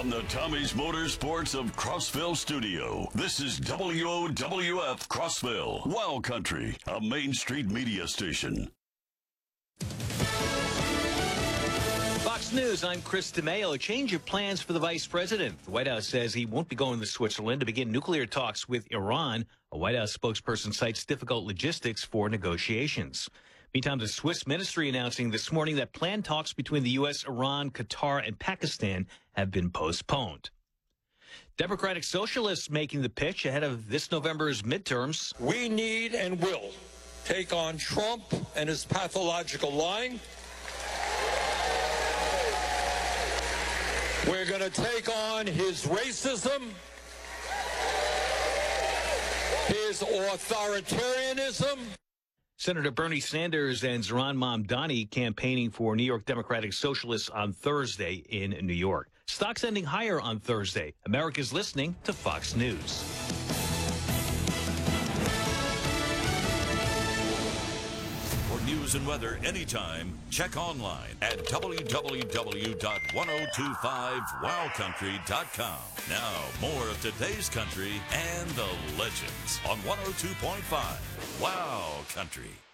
From the Tommy's Motorsports of Crossville studio, this is WOWF Crossville, Wild Country, a Main Street media station. Fox News, I'm Chris DeMeo. A change of plans for the vice president. The White House says he won't be going to Switzerland to begin nuclear talks with Iran. A White House spokesperson cites difficult logistics for negotiations. Meantime, the Swiss ministry announcing this morning that planned talks between the U.S., Iran, Qatar, and Pakistan have been postponed. Democratic Socialists making the pitch ahead of this November's midterms. We need and will take on Trump and his pathological lying. We're going to take on his racism, his authoritarianism. Senator Bernie Sanders and Zohran Mamdani campaigning for New York Democratic Socialists on Thursday in New York. Stocks ending higher on Thursday. America's listening to Fox News. For news and weather anytime, check online at www.1025wildcountry.com. Now, more of today's country and the legends on 102.5 Wow Country.